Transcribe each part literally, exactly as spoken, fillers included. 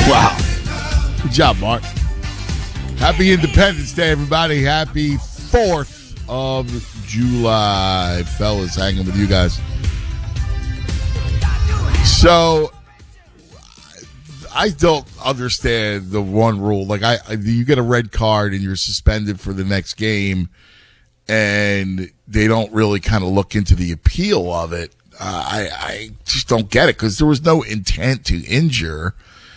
Wow. Good job, Mark. Happy Independence Day, everybody. Happy fourth of July. Fellas, hanging with you guys. So, I don't understand the one rule. Like, I, I you get a red card and you're suspended for the next game, and they don't really kind of look into the appeal of it. Uh, I, I just don't get it because there was no intent to injure.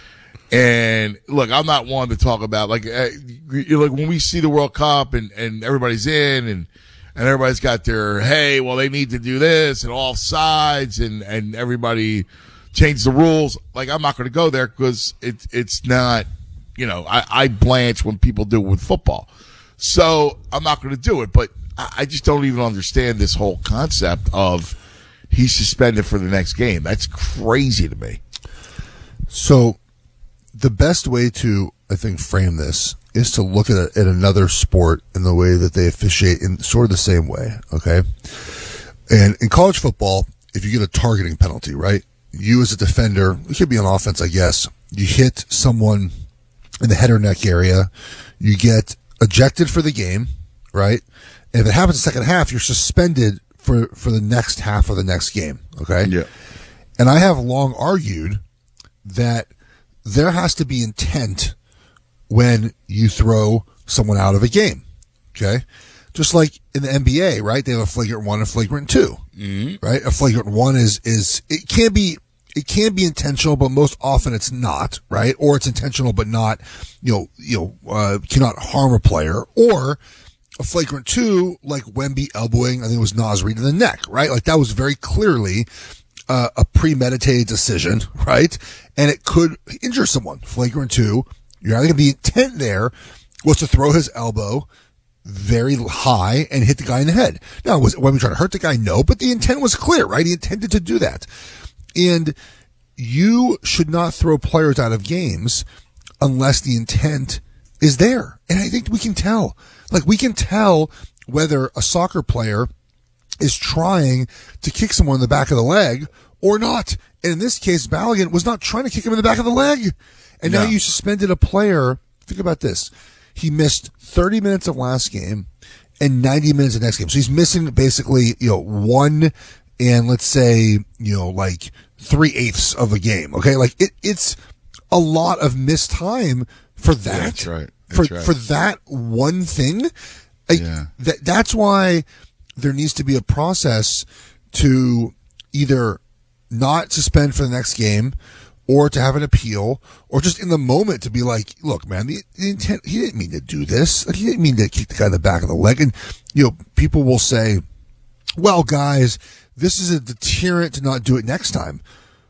And look, I'm not one to talk about like, uh, like when we see the World Cup and, and everybody's in and, and everybody's got their, hey, well, they need to do this and all sides and, and everybody change the rules. Like, I'm not going to go there because it, it's not, you know, I, I blanch when people do it with football. So I'm not going to do it, but I, I just don't even understand this whole concept of, he's suspended for the next game. That's crazy to me. So the best way to, I think, frame this is to look at, a, at another sport in the way that they officiate in sort of the same way, okay? And in college football, if you get a targeting penalty, right, you as a defender, it could be on offense, I guess, you hit someone in the head or neck area, you get ejected for the game, right? And if it happens in the second half, you're suspended for, for the next half of the next game, okay? Yeah. And I have long argued that there has to be intent when you throw someone out of a game, okay? Just like in the N B A, right? They have a flagrant one and a flagrant two, mm-hmm. right? A flagrant one is, is, it can be, it can be intentional, but most often it's not, right? Or it's intentional, but not, you know, you know, uh, cannot harm a player, or a flagrant two, like Wemby elbowing, I think it was Naz Reid in the neck, right? Like that was very clearly uh, a premeditated decision, right? And it could injure someone. Flagrant two, you're not going to be intent there was to throw his elbow very high and hit the guy in the head. Now, was Wemby trying to hurt the guy? No, but the intent was clear, right? He intended to do that. And you should not throw players out of games unless the intent is there. And I think we can tell. Like, we can tell whether a soccer player is trying to kick someone in the back of the leg or not. And in this case, Balogun was not trying to kick him in the back of the leg. And no. Now you suspended a player. Think about this. He missed thirty minutes of last game and ninety minutes of next game. So he's missing basically, you know, one and let's say, you know, like three eighths of a game. Okay. Like it, it's a lot of missed time for that. Yeah, that's right. For, right. for that one thing, like, yeah. that, that's why there needs to be a process to either not suspend for the next game or to have an appeal or just in the moment to be like, look, man, the, the intent, he didn't mean to do this. Like, he didn't mean to kick the guy in the back of the leg. And, you know, people will say, well, guys, this is a deterrent to not do it next time.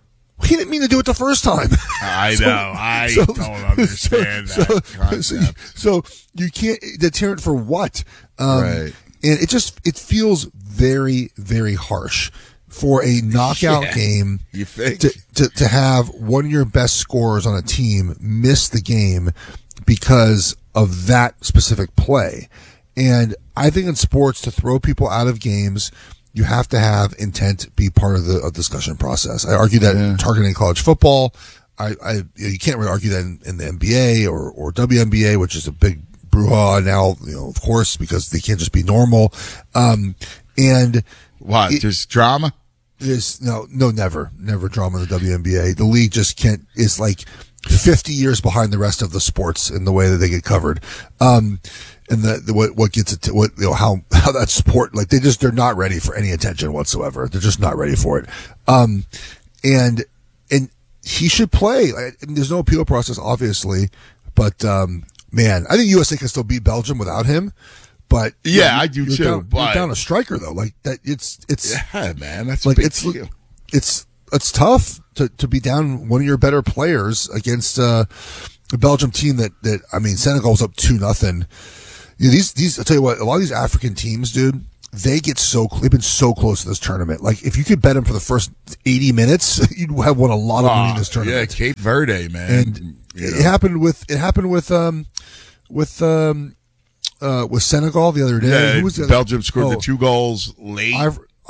He didn't mean to do it the first time. I so, know. I so, don't understand so, that so, concept. So, so you can't deterrent for what? Um, right. And it just it feels very, very harsh for a knockout yeah, game you think? To, to to have one of your best scorers on a team miss the game because of that specific play. And I think in sports, to throw people out of games, you have to have intent be part of the of discussion process. I argue that yeah. in targeting college football. I, I you can't really argue that in, in the N B A or, or W N B A, which is a big brouhaha now, you know, of course, because they can't just be normal. Um, and what? It, there's drama? There's no, no, never, never drama in the W N B A. The league just can't, is like fifty years behind the rest of the sports in the way that they get covered. Um, and the, the what, what gets it, to, what, you know, how, how that sport, like they just, they're not ready for any attention whatsoever. They're just not ready for it. Um, and, and he should play. I mean, there's no appeal process, obviously, but, um, man, I think U S A can still beat Belgium without him. But yeah, you know, I do you're too. Down, but you're down a striker though, like that. It's it's yeah, man. That's like a big it's deal. it's it's tough to to be down one of your better players against uh, a Belgium team that that I mean Senegal was up two nothing. You know, these these I tell you what, a lot of these African teams, dude, they get so they've been so close to this tournament. Like if you could bet them for the first eighty minutes, you'd have won a lot of money in this tournament. Yeah, Cape Verde, man. And you know. it happened with it happened with um with um. Uh, with Senegal the other day. Yeah, Who was the Belgium scored oh, the two goals late. Ivory,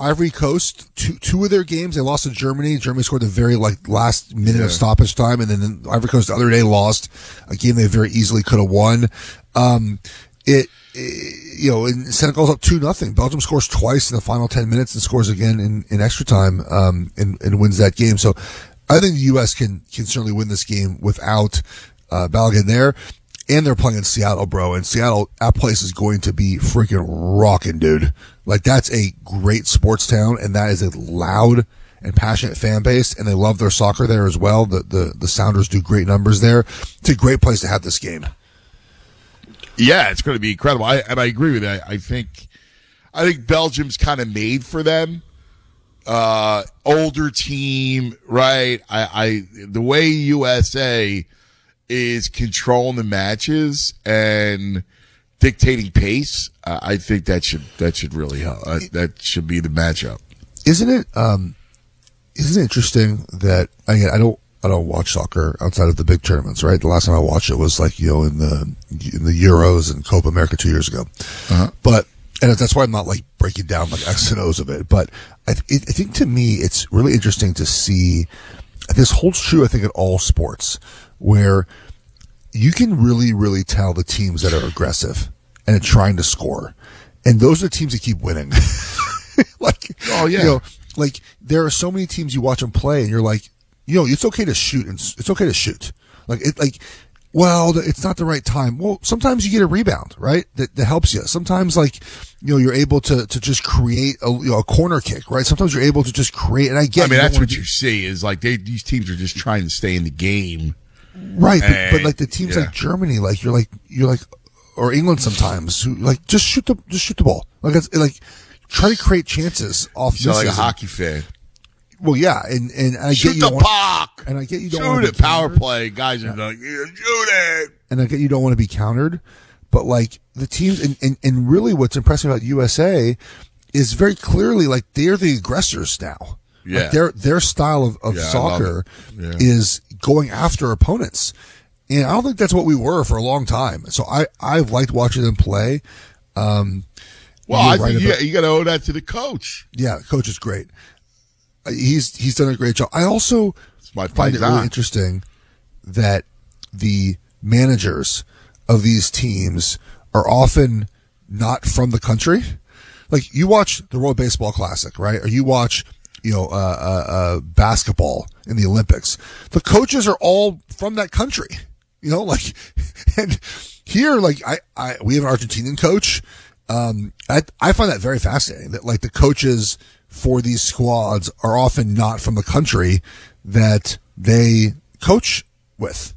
Ivory Coast, two two of their games, they lost to Germany. Germany scored the very like last minute Yeah. of stoppage time, and then Ivory Coast the other day lost a game they very easily could have won. Um, it, it, you know, and Senegal's up two nothing. Belgium scores twice in the final ten minutes and scores again in, in extra time, um, and, and wins that game. So I think the U S can can certainly win this game without uh, Balogun there. And they're playing in Seattle, bro. And Seattle, that place is going to be freaking rocking, dude. Like, that's a great sports town, and that is a loud and passionate fan base, and they love their soccer there as well. The the, the Sounders do great numbers there. It's a great place to have this game. Yeah, it's going to be incredible. I, and I agree with that. I think, I think Belgium's kind of made for them. Uh, older team, right? I, I, the way U S A is controlling the matches and dictating pace. Uh, I think that should that should really help. Uh, that should be the matchup. Isn't it? Um, isn't it interesting that again? I don't. I don't watch soccer outside of the big tournaments. Right. The last time I watched it was like you know in the in the Euros and Copa America two years ago. Uh-huh. But and that's why I'm not like breaking down like X and O's of it. But I, it, I think to me it's really interesting to see. This holds true. I think in all sports where you can really, really tell the teams that are aggressive and are trying to score. And those are the teams that keep winning. like, oh, yeah. You know, like, there are so many teams you watch them play and you're like, you know, it's okay to shoot and it's okay to shoot. Like, it, like, well, it's not the right time. Well, sometimes you get a rebound, right? That, that helps you. Sometimes, like, you know, you're able to, to just create a, you know, a corner kick, right? Sometimes you're able to just create, and I get I mean, you that's don't what wanna you be- see is like they, these teams are just trying to stay in the game. Right, but, but And- like the teams yeah. like Germany, like you're like you're like, or England sometimes, who like just shoot the just shoot the ball. Like it's like try to create chances off. You sound like a misses. hockey fan. Well, yeah, and and I Shoot get you the don't want, puck. and I get you don't Shoot want to it. be Power countered, play. Guys are like, yeah, shoot it. and I get you don't want to be countered, but like the teams, and, and and really, what's impressive about U S A is very clearly like they're the aggressors now. Yeah. Like their their style of, of Yeah, I love soccer it. Yeah. is going after opponents. And I don't think that's what we were for a long time. So I, I've liked watching them play. Um, Well, you're I right think you, about- you got to owe that to the coach. yeah, coach is great. Uh, He's, he's done a great job. I also It's my find it really paisan. interesting that the managers of these teams are often not from the country. Like you watch the World Baseball Classic, right? Or you watch, you know, uh, uh, uh, basketball in the Olympics. The coaches are all from that country, you know, like, and here, like, I, I, we have an Argentinian coach. Um, I, I find that very fascinating that like the coaches for these squads are often not from the country that they coach with.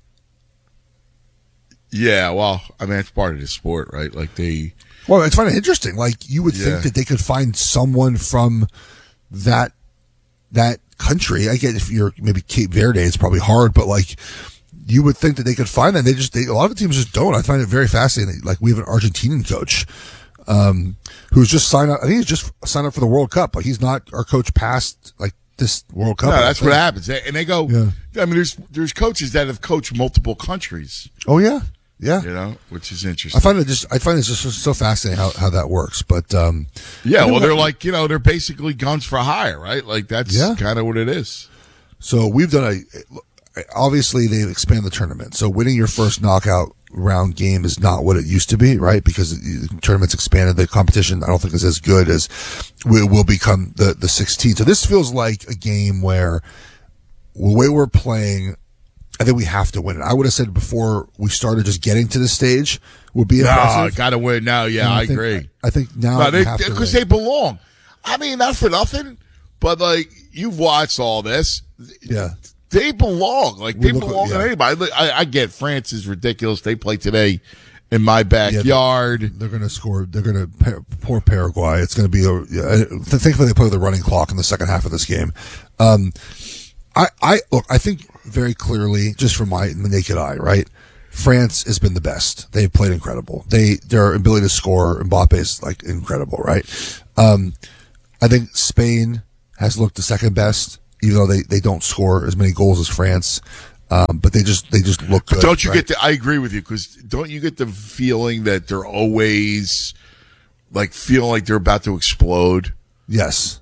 Yeah, well, I mean, it's part of the sport, right? Like they, Well, I find it interesting. Like you would Yeah. think that they could find someone from that that country. I get if you're maybe Cape Verde, it's probably hard, but like you would think that they could find that. They just they, a lot of teams just don't. I find it very fascinating. Like we have an Argentinian coach um, who's just signed up. I think he's just signed up for the World Cup. Like he's not our coach past like this World Cup. no, I that's think. what happens. They- And they go, Yeah. I mean, there's there's coaches that have coached multiple countries, Oh yeah, yeah. you know, which is I interesting. find it just I find it just so fascinating how, how that works. But um, Yeah, well, Anyway. they're like, you know, they're basically guns for hire, right? Like that's Yeah. kind of what it is. So we've done a, obviously they've expanded the tournament. So winning your first knockout round game is not what it used to be, right? Because the tournament's expanded. The competition, I don't think is as good as will will become the, the sixteen. So this feels like a game where the way we're playing, I think we have to win it. I would have said before we started just getting to this stage would be No, impressive. got to win now. Yeah, And I, think, agree. I think now No, we they have to because win. they belong. I mean, not for nothing, but like you've watched all this. yeah. They belong. Like We they look- belong yeah. to anybody. Look, I, I get France is ridiculous. They play today in my backyard. They're going to score. They're going to poor Paraguay. It's going to be. A, yeah, thankfully, they play with the running clock in the second half of this game. Um, I, I look. I think very clearly, just from my naked eye, right? France has been the best. They've played incredible. They their ability to score, Mbappe is like incredible, right? Um, I think Spain has looked the second best, even though they, they don't score as many goals as France. Um, but they just they just look good. Don't you right? get the? I agree with you because don't you get the feeling that they're always like feeling like they're about to explode? Yes.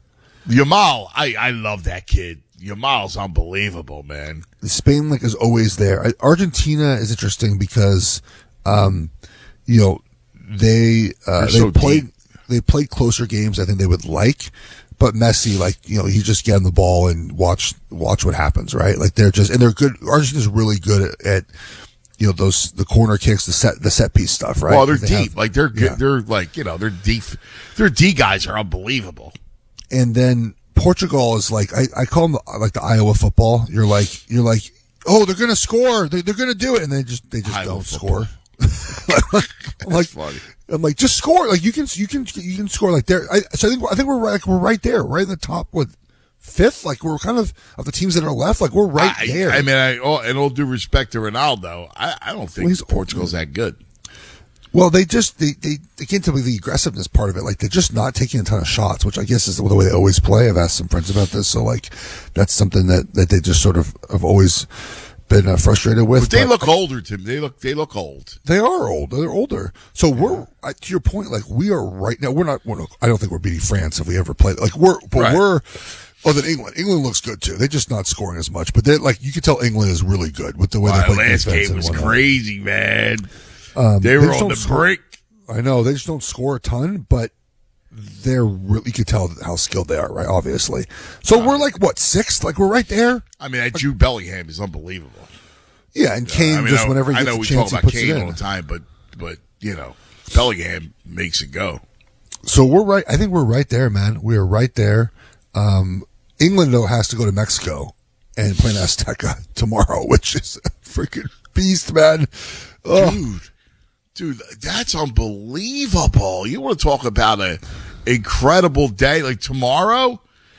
Yamal, I, I love that kid. Yamal's unbelievable, man. Spain, like, is always there. I, Argentina is interesting because, um, you know, they uh, they so played deep. they played closer games. I think they would like, but Messi, like, you know, he just get on the ball and watch watch what happens, right? Like, they're just and they're good. Argentina's really good at, at you know those the corner kicks, the set the set piece stuff, right? Well, they're they deep. have, like they're good. yeah. They're like you know they're deep. Their D guys are unbelievable. And then Portugal is like I, I call them like the Iowa football. You're like you're like oh they're gonna score they, they're gonna do it and they just they just Iowa don't football. score. I'm like funny. I'm like just score like you can you can you can score like there. I, so I think I think we're right, like we're right there right in the top what fifth like we're kind of of the teams that are left like we're right I, there. I mean, I, all, and all due respect to Ronaldo, I, I don't think Well, Portugal's that good. Well, they just they they they get into the aggressiveness part of it. Like they're just not taking a ton of shots, which I guess is the way they always play. I've asked some friends about this, so like that's something that, that they just sort of have always been uh, frustrated with. But they but look older to me. They look they look old. They are old. They're older. So we're I- to your point. Like we are right now. We're not. We're not I don't think we're beating France if we ever play. Like we're but Right. we're. Oh, then England. England looks good too. They're just not scoring as much, but they're like you can tell England is really good with the way Wow, they play last defense game and was whatnot. crazy, man. Um, they were just on don't the score- brink. I know they just don't score a ton, but they're really, you can tell how skilled they are, right? Obviously. So we're like, what, sixth? Like, we're right there? I mean, that Jude Bellingham is unbelievable. Yeah, and Kane, I mean, just I, whenever he I gets know a we chance, talk he about puts it Kane in. all the time, but but you know, Bellingham makes it go. So we're right. I think we're right there, man. We are right there. Um, England, though, has to go to Mexico and play in Azteca tomorrow, which is a freaking beast, man. Oh, Dude, dude, that's unbelievable. You want to talk about a incredible day like tomorrow?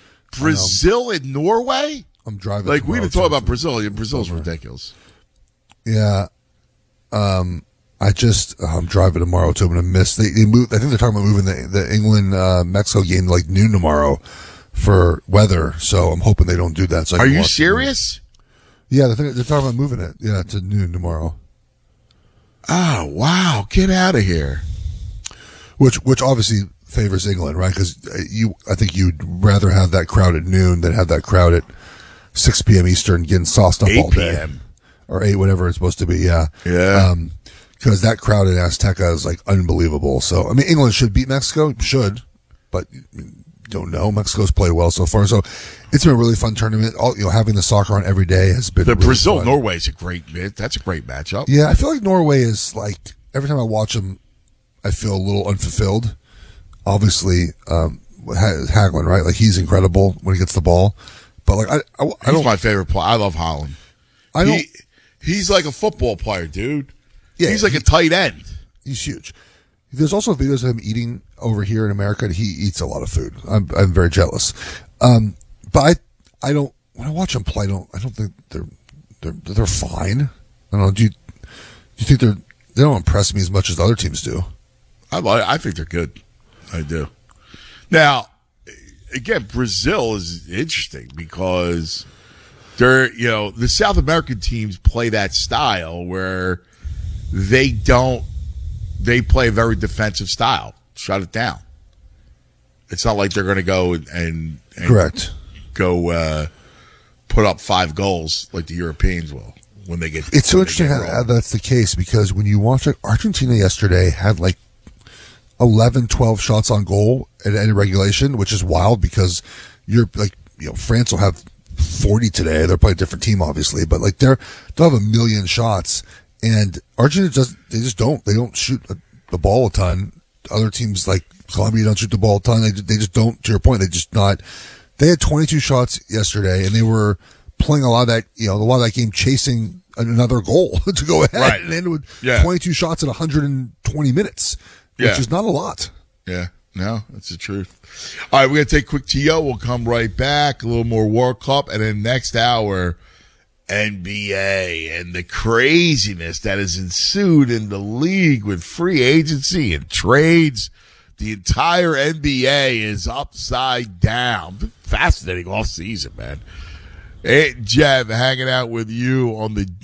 Brazil and Norway? I'm driving. Like, we tomorrow, didn't talk too. about Brazil. Yeah, Brazil's ridiculous. Yeah. Um, I just, uh, I'm driving tomorrow, too. I'm going to miss. They, they moved, I think they're talking about moving the, the England, uh, Mexico game to like noon tomorrow for weather. So I'm hoping they don't do that. So I Are can you watch serious? it. Yeah, they're, they're talking about moving it. Yeah, to noon tomorrow. Oh, wow. Get out of here. Which, which obviously favors England, right? Because you, I think you'd rather have that crowd at noon than have that crowd at six p.m. Eastern getting sauced up all eight day. p.m. Or eight, whatever it's supposed to be. Yeah. Yeah. Um, because that crowd in Azteca is like unbelievable. So, I mean, England should beat Mexico, should, but don't know. Mexico's played well so far. So, it's been a really fun tournament. All, you know, having the soccer on every day has been The really Brazil fun. Norway is a great that's a great matchup. Yeah, I feel like Norway is like every time I watch them, I feel a little unfulfilled. Obviously, um, Hagelin, right? Like he's incredible when he gets the ball, but like I, I, I He's don't, my favorite player. I love Holland. I don't. He, he's like a football player, dude. Yeah, he's like he- a tight end. He's huge. There's also videos of him eating over here in America, and he eats a lot of food. I'm I'm very jealous. Um, but I I don't when I watch him play, I don't I don't think they're they're they're fine. I don't know. Do you do you think they're they don't impress me as much as the other teams do? I like. I think they're good. I do. Now, again, Brazil is interesting because they're you know the South American teams play that style where they don't. They play a very defensive style. Shut it down. It's not like they're going to go and, and, and Correct. go uh, put up five goals like the Europeans will when they get. It's so when they interesting get how, how rolling. that's the case because when you watch like Argentina yesterday had like eleven, twelve shots on goal at end of regulation, which is wild because you're like, you know, France will have forty today. They're probably a different team, obviously, but like they're, they'll have a million shots and Argentina just, they just don't, they don't shoot a, the ball a ton. Other teams like Colombia don't shoot the ball a ton. They, they just don't, to your point, they just not, they had twenty-two shots yesterday and they were playing a lot of that, you know, a lot of that game chasing another goal to go ahead Right. and ended with Yeah. twenty-two shots in one hundred twenty minutes, which Yeah. is not a lot. Yeah, no, that's the truth. All right, we're going to take a quick T O. We'll come right back. A little more World Cup. And then next hour, N B A and the craziness that has ensued in the league with free agency and trades. The entire N B A is upside down. Fascinating off season, man. Hey, Jeff, hanging out with you on the